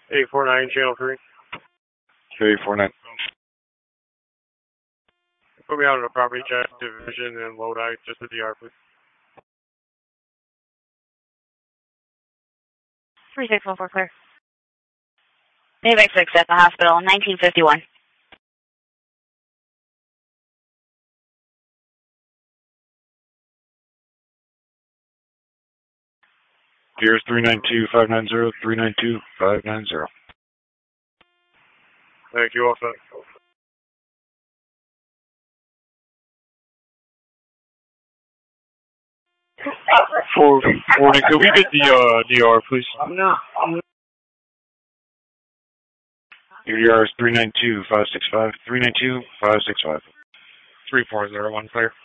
849, channel 3. 849. Put me out on a property check division in Lodi, just a DR, please. 3614 clear. AVEX 6 at the hospital, 1951. Here's 392-590, 392-590. Thank you, all set. Morning. Could we get the DR, please? No. Your DR is 392-565, 392-565. 3401, clear.